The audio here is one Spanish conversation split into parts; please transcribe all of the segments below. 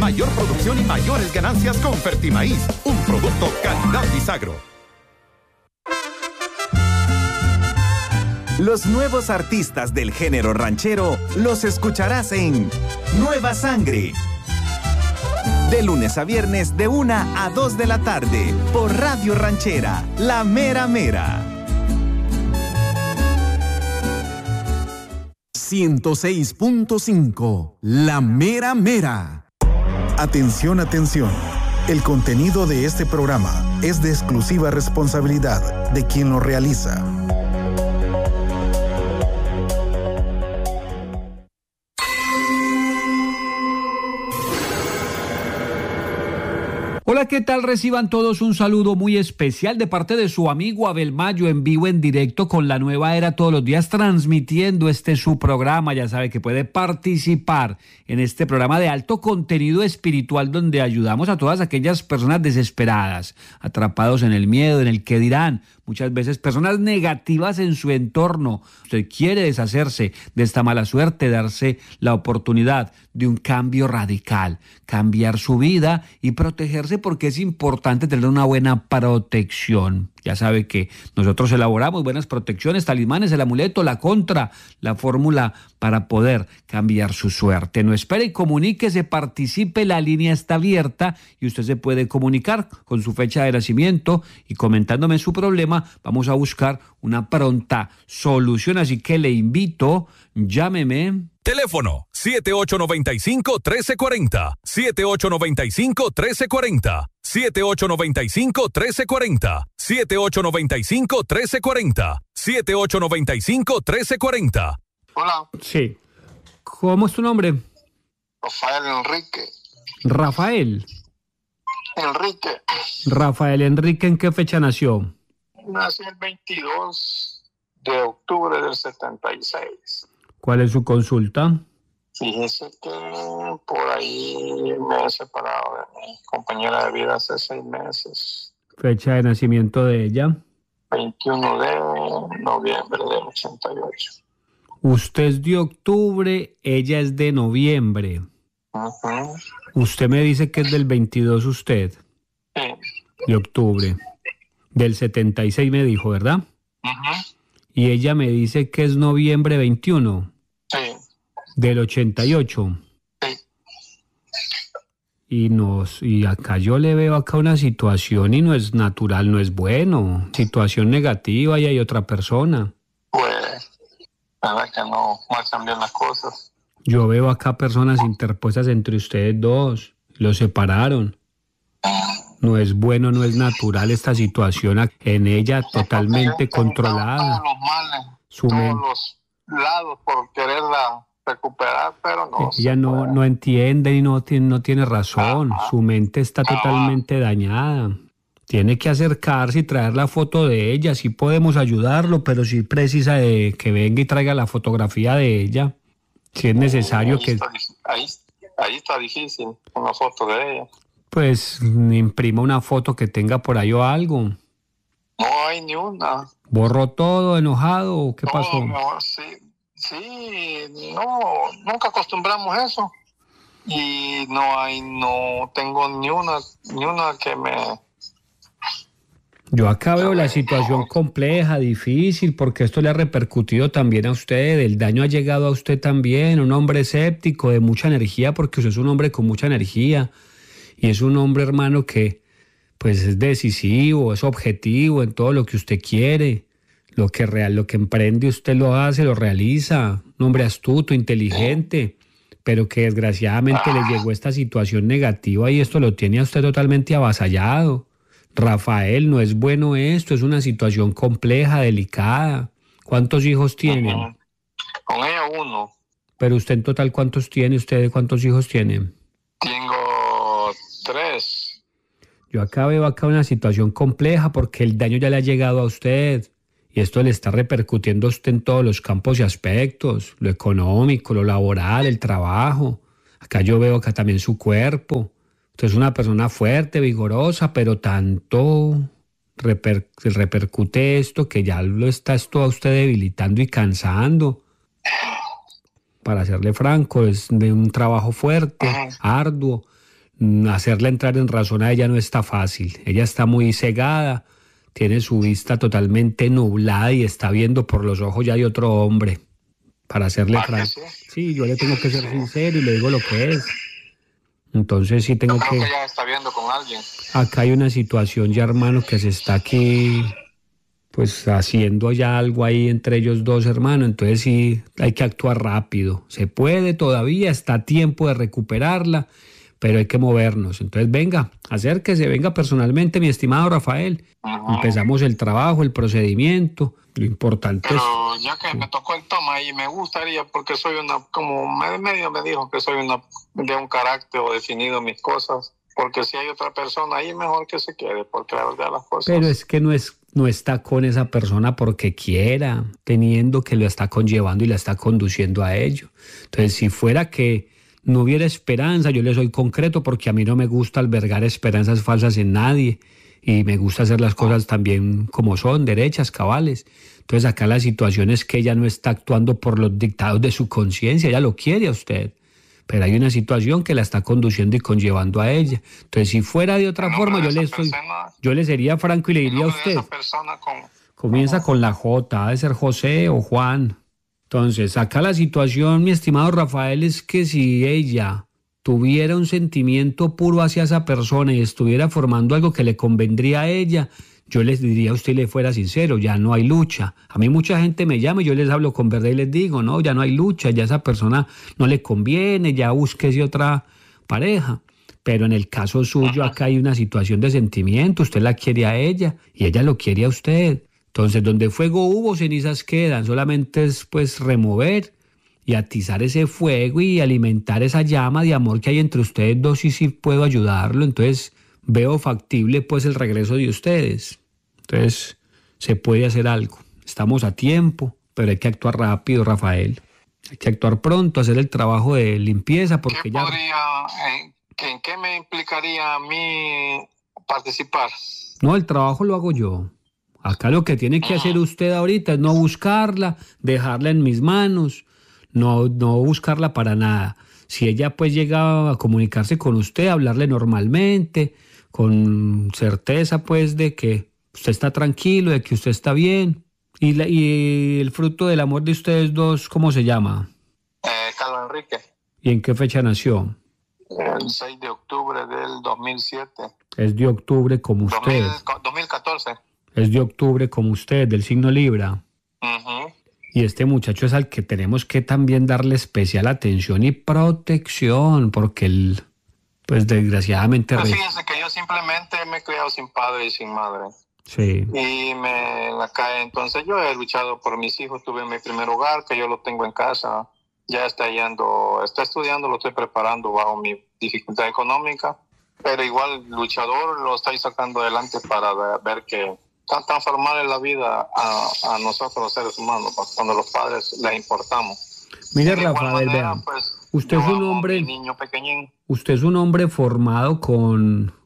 Mayor producción y mayores ganancias con Fertimaíz, un producto calidad Bisagro. Los nuevos artistas del género ranchero los escucharás en Nueva Sangre. De lunes a viernes de 1 a 2 de la tarde por Radio Ranchera, La Mera Mera. 106.5, La Mera Mera. Atención, atención. El contenido de este programa es de exclusiva responsabilidad de quien lo realiza. Hola, ¿qué tal? Reciban todos un saludo muy especial de parte de su amigo Abel Mayo, en vivo, en directo, con La Nueva Era, todos los días transmitiendo su programa. Ya sabe que puede participar en este programa de alto contenido espiritual, donde ayudamos a todas aquellas personas desesperadas, atrapados en el miedo, en el qué dirán, muchas veces personas negativas en su entorno. Usted quiere deshacerse de esta mala suerte, darse la oportunidad de un cambio radical, cambiar su vida y protegerse, porque es importante tener una buena protección. Ya sabe que nosotros elaboramos buenas protecciones, talismanes, el amuleto, la contra, la fórmula para poder cambiar su suerte. No espere y comuníquese, participe, la línea está abierta y usted se puede comunicar con su fecha de nacimiento y comentándome su problema. Vamos a buscar una pronta solución, así que le invito, llámeme. Teléfono 7895-1340, 7895-1340, 7895-1340, 7895-1340, 7895-1340. Hola. Sí. ¿Cómo es tu nombre? Rafael Enrique. Rafael. Enrique. Rafael Enrique, ¿en qué fecha nació? Nací el 22 de octubre del 76. ¿Cuál es su consulta? Fíjese que por ahí me he separado de mi compañera de vida hace 6 meses. Fecha de nacimiento de ella. 21 de noviembre del 88. Usted es de octubre, ella es de noviembre. Uh-huh. Usted me dice que es del 22 usted. Sí. De octubre. Del 76 me dijo, ¿verdad? Uh-huh. Y ella me dice que es noviembre 21. Sí. Del 88. Sí. Y acá yo le veo acá una situación y no es natural, no es bueno. Situación negativa y hay otra persona. Pues, la verdad que no marchan bien las cosas. Yo veo acá personas interpuestas entre ustedes dos. Los separaron. No es bueno, no es natural esta situación en ella, totalmente controlada. Todos los males, Su todos los lados por quererla recuperar, pero no. Ella no entiende y no tiene razón. Ajá. Su mente está totalmente dañada. Tiene que acercarse y traer la foto de ella. Sí podemos ayudarlo, pero sí precisa de que venga y traiga la fotografía de ella. Si es necesario que... Ahí está difícil, una foto de ella. Pues imprima una foto que tenga por ahí o algo. No hay ni una. ¿Borró todo, enojado o qué pasó? No, sí, nunca acostumbramos eso. Y no tengo ni una que me... Yo acá veo la situación compleja, difícil, porque esto le ha repercutido también a usted, el daño ha llegado a usted también, un hombre escéptico, de mucha energía, porque usted es un hombre con mucha energía, y es un hombre, hermano, que pues es decisivo, es objetivo en todo lo que usted quiere, lo que emprende usted lo hace, lo realiza, un hombre astuto, inteligente, pero que desgraciadamente le llegó esta situación negativa y esto lo tiene a usted totalmente avasallado. Rafael, no es bueno esto, es una situación compleja, delicada. ¿Cuántos hijos tienen? Con ella 1. Pero usted en total, ¿cuántos tiene? ¿Usted cuántos hijos tiene? Tengo 3. Yo acá veo una situación compleja porque el daño ya le ha llegado a usted y esto le está repercutiendo a usted en todos los campos y aspectos, lo económico, lo laboral, el trabajo. Acá yo veo acá también su cuerpo. Usted es una persona fuerte, vigorosa, pero tanto repercute esto que ya lo está esto a usted debilitando y cansando. Para serle franco, es de un trabajo fuerte, arduo. hacerla entrar en razón a ella no está fácil. Ella está muy cegada, tiene su vista totalmente nublada y está viendo por los ojos ya de otro hombre. Para hacerle franco. Sí, yo le tengo que ser sincero y le digo lo que es. Entonces sí tengo que... ella está viendo con alguien. Acá hay una situación ya, hermano, que se está aquí, pues haciendo ya algo ahí entre ellos dos, hermano. Entonces sí hay que actuar rápido. Se puede todavía, está a tiempo de recuperarla, pero hay que movernos. Entonces venga, acérquese, venga personalmente, mi estimado Rafael. Empezamos el trabajo, el procedimiento. Lo importante pero es... ya que me tocó el toma y me gustaría, porque soy como medio me dijo que soy de un carácter o definido mis cosas, porque si hay otra persona ahí, mejor que se quede, porque la verdad las cosas... Pero es que no está con esa persona porque quiera, teniendo que lo está conllevando y la está conduciendo a ello. Entonces, si fuera que no hubiera esperanza, yo le soy concreto, porque a mí no me gusta albergar esperanzas falsas en nadie. Y me gusta hacer las cosas también como son, derechas, cabales. Entonces acá la situación es que ella no está actuando por los dictados de su conciencia, ella lo quiere a usted, pero hay una situación que la está conduciendo y conllevando a ella. Entonces si fuera de otra forma, yo le sería franco y le diría a usted, comienza con la J, ha de ser José o Juan. Entonces acá la situación, mi estimado Rafael, es que si ella tuviera un sentimiento puro hacia esa persona y estuviera formando algo que le convendría a ella, yo les diría a usted y le fuera sincero, ya no hay lucha. A mí mucha gente me llama y yo les hablo con verdad y les digo, no, ya no hay lucha, ya esa persona no le conviene, ya búsquese otra pareja. Pero en el caso suyo acá hay una situación de sentimiento, usted la quiere a ella y ella lo quiere a usted. Entonces donde fuego hubo, cenizas quedan, solamente es pues remover y atizar ese fuego y alimentar esa llama de amor que hay entre ustedes dos, y sí puedo ayudarlo. Entonces veo factible pues el regreso de ustedes. Entonces se puede hacer algo. Estamos a tiempo, pero hay que actuar rápido, Rafael. Hay que actuar pronto, hacer el trabajo de limpieza, porque ya... ¿En qué me implicaría a mí participar? No, el trabajo lo hago yo. Acá lo que tiene que hacer usted ahorita es no buscarla, dejarla en mis manos. No buscarla para nada. Si ella pues llega a comunicarse con usted, hablarle normalmente, con certeza pues de que usted está tranquilo, de que usted está bien. Y el fruto del amor de ustedes dos, ¿cómo se llama? Carlos Enrique. ¿Y en qué fecha nació? El 6 de octubre del 2007. Es de octubre como usted. 2014. Es de octubre como usted, del signo Libra. Uh-huh. Y este muchacho es al que tenemos que también darle especial atención y protección, porque él, pues desgraciadamente... Pues fíjense que yo simplemente me he criado sin padre y sin madre. Sí. Y entonces yo he luchado por mis hijos, tuve mi primer hogar, que yo lo tengo en casa, ya está estudiando, lo estoy preparando bajo mi dificultad económica, pero igual luchador lo estoy sacando adelante para ver que transformar en la vida a nosotros los seres humanos, cuando los padres les importamos. Mire, Rafael, vea, pues, usted es un hombre, niño pequeñín. Usted es un hombre formado con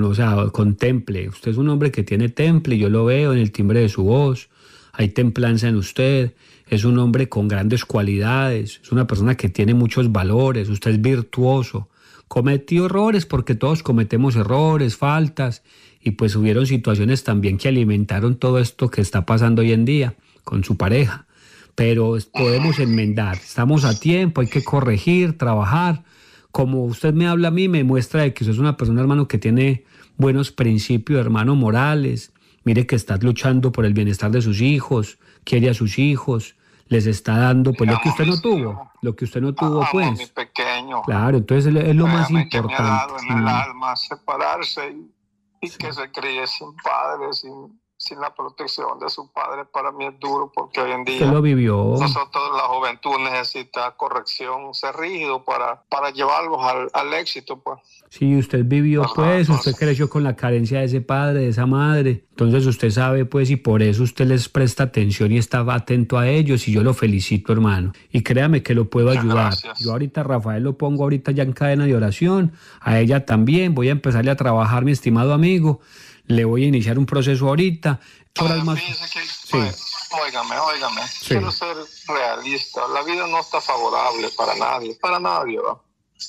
temple. Usted es un hombre que tiene temple, yo lo veo en el timbre de su voz, hay templanza en usted, es un hombre con grandes cualidades, es una persona que tiene muchos valores, usted es virtuoso, cometió errores porque todos cometemos errores, faltas, y pues hubieron situaciones también que alimentaron todo esto que está pasando hoy en día con su pareja. Pero podemos enmendar, estamos a tiempo, hay que corregir, trabajar. Como usted me habla a mí, me muestra de que usted es una persona, hermano, que tiene buenos principios, hermano, morales. Mire que está luchando por el bienestar de sus hijos, quiere a sus hijos, les está dando pues lo que usted no tuvo, pues. Mi pequeño. Claro, entonces es lo más importante. Que me ha dado en el alma separarse y que se críe sin padre, sin la protección de su padre. Para mí es duro, porque hoy en día usted lo vivió. Nosotros, la juventud, necesita corrección, ser rígido para llevarlos al éxito, pues. Sí, usted vivió, pues, usted creció con la carencia de ese padre, de esa madre. Entonces usted sabe, pues, y por eso usted les presta atención y está atento a ellos, y yo lo felicito, hermano. Y créame que lo puedo ayudar. Gracias. Yo ahorita, Rafael, lo pongo ahorita ya en cadena de oración, a ella también. Voy a empezarle a trabajar, mi estimado amigo. Le voy a iniciar un proceso ahorita. Fíjese que, óigame. Sí. Quiero ser realista. La vida no está favorable para nadie, ¿va?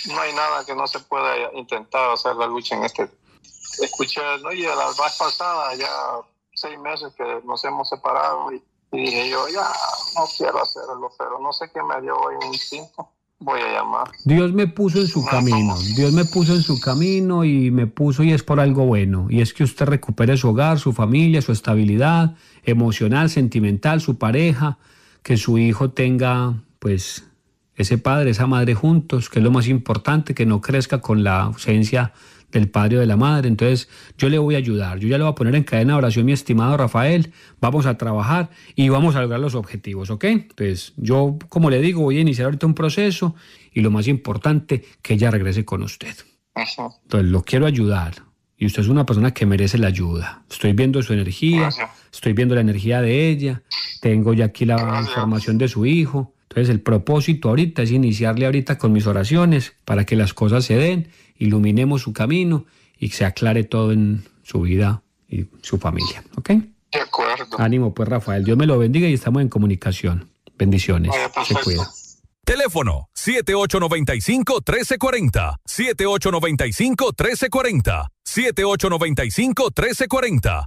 no hay nada que no se pueda intentar hacer la lucha en este. Escuché, ¿no? Y la vez pasada, ya 6 meses que nos hemos separado y dije yo, ya no quiero hacerlo, pero no sé qué me dio hoy un instinto. Voy a llamar. Dios me puso en su camino, Dios me puso en su camino y me puso y es por algo bueno. Y es que usted recupere su hogar, su familia, su estabilidad emocional, sentimental, su pareja, que su hijo tenga, pues, ese padre, esa madre juntos, que es lo más importante, que no crezca con la ausencia del padre o de la madre. Entonces yo le voy a ayudar, yo ya le voy a poner en cadena de oración, mi estimado Rafael, vamos a trabajar y vamos a lograr los objetivos, ¿ok? Entonces yo, como le digo, voy a iniciar ahorita un proceso y lo más importante, que ella regrese con usted. Ajá. Entonces lo quiero ayudar y usted es una persona que merece la ayuda. Estoy viendo su energía, Gracias. estoy viendo la energía de ella, tengo ya aquí la Gracias. información de su hijo. Entonces el propósito ahorita es iniciarle ahorita con mis oraciones para que las cosas se den, iluminemos su camino y se aclare todo en su vida y su familia, ¿ok? De acuerdo. Ánimo pues, Rafael, Dios me lo bendiga y estamos en comunicación. Bendiciones, Vaya, se perfecto. cuida. Teléfono 7895-1340, 7895-1340, 7895-1340,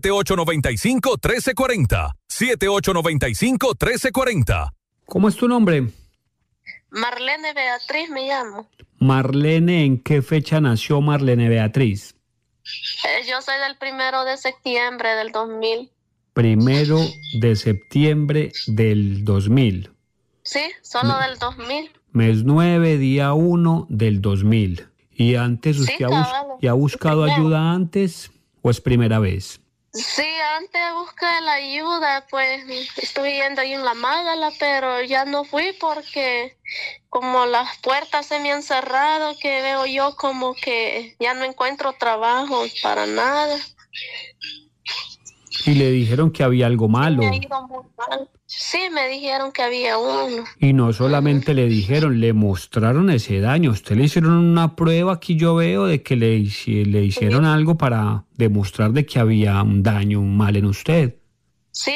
7895-1340, 7895-1340. ¿Cómo es tu nombre? Marlene Beatriz me llamo. Marlene, ¿en qué fecha nació Marlene Beatriz? Yo soy del 1 de septiembre del 2000. 1 de septiembre del 2000. Sí, solo del 2000. Mes 9, día 1 del 2000. ¿Y antes Sí, usted cabal. ¿y ha buscado Primero. ayuda antes o es primera vez? Sí, antes busqué la ayuda, pues estuve yendo ahí en la Mágala, pero ya no fui porque como las puertas se me han cerrado, que veo yo como que ya no encuentro trabajo para nada. Y le dijeron que había algo malo. Me ha ido muy mal. Sí, me dijeron que había uno. Y no solamente le dijeron, le mostraron ese daño. Usted le hicieron una prueba, aquí yo veo, de que le hicieron algo para demostrar de que había un daño, un mal en usted. Sí,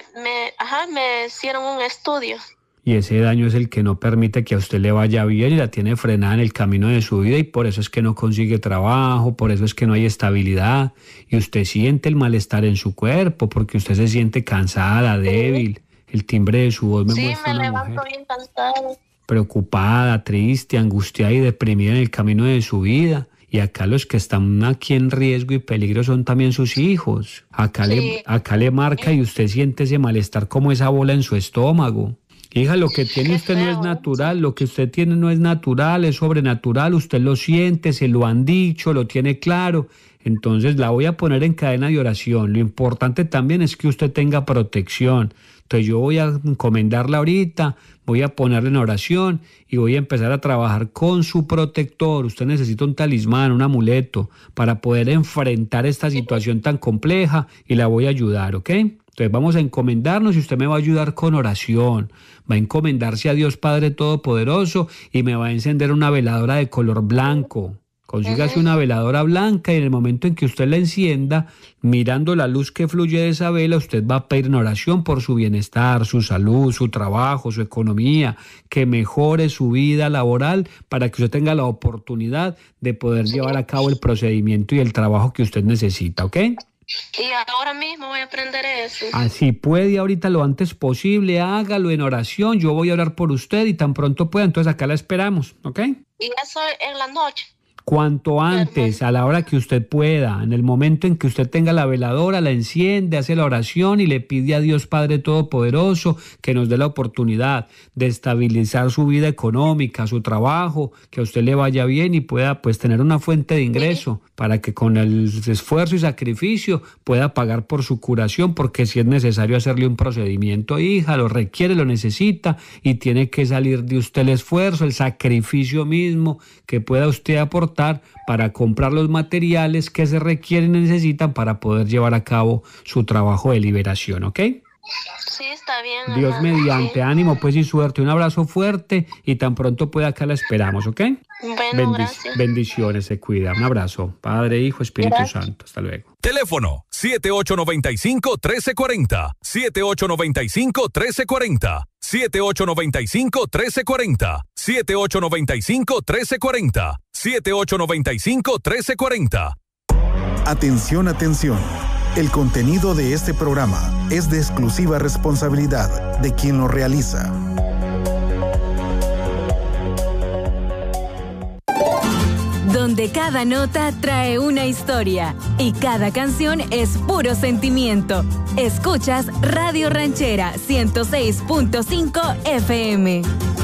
me hicieron un estudio. Y ese daño es el que no permite que a usted le vaya bien y la tiene frenada en el camino de su vida y por eso es que no consigue trabajo, por eso es que no hay estabilidad y usted siente el malestar en su cuerpo porque usted se siente cansada, débil. El timbre de su voz me Sí, muestra me una levanto mujer bien cansada. preocupada, triste, angustiada y deprimida en el camino de su vida. Y acá los que están aquí en riesgo y peligro son también sus hijos. Acá le marca y usted siente ese malestar como esa bola en su estómago. Hija, lo que tiene Qué usted no es feo, natural, lo que usted tiene no es natural, es sobrenatural, usted lo siente, se lo han dicho, lo tiene claro. Entonces la voy a poner en cadena de oración. Lo importante también es que usted tenga protección. Entonces yo voy a encomendarla ahorita, voy a ponerla en oración y voy a empezar a trabajar con su protector. Usted necesita un talismán, un amuleto para poder enfrentar esta situación tan compleja y la voy a ayudar, ¿ok? Entonces vamos a encomendarnos y usted me va a ayudar con oración. Va a encomendarse a Dios Padre Todopoderoso y me va a encender una veladora de color blanco. Consígase una veladora blanca y en el momento en que usted la encienda, mirando la luz que fluye de esa vela, usted va a pedir en oración por su bienestar, su salud, su trabajo, su economía, que mejore su vida laboral para que usted tenga la oportunidad de poder llevar a cabo el procedimiento y el trabajo que usted necesita, ¿ok? Y ahora mismo voy a aprender eso. Así puede ahorita lo antes posible, hágalo en oración, yo voy a orar por usted y tan pronto pueda, entonces acá la esperamos, ¿ok? Y eso en la noche. Cuanto antes, a la hora que usted pueda, en el momento en que usted tenga la veladora, la enciende, hace la oración y le pide a Dios Padre Todopoderoso que nos dé la oportunidad de estabilizar su vida económica, su trabajo, que a usted le vaya bien y pueda pues tener una fuente de ingreso para que con el esfuerzo y sacrificio pueda pagar por su curación, porque si es necesario hacerle un procedimiento, hija, lo requiere, lo necesita y tiene que salir de usted el esfuerzo, el sacrificio mismo que pueda usted aportar para comprar los materiales que se requieren y necesitan para poder llevar a cabo su trabajo de liberación, ¿ok? Sí, está bien. Dios ajá, mediante, sí. ánimo pues y suerte, un abrazo fuerte y tan pronto pueda acá la esperamos, ¿ok? Bueno, gracias. Bendiciones, se cuida. Un abrazo, Padre, Hijo, Espíritu Gracias. Santo. Hasta luego. Teléfono 7895-1340. 7895-1340. 7895-1340. 7895-1340. 7895-1340. Atención, atención. El contenido de este programa es de exclusiva responsabilidad de quien lo realiza. Donde cada nota trae una historia y cada canción es puro sentimiento. Escuchas Radio Ranchera 106.5 FM.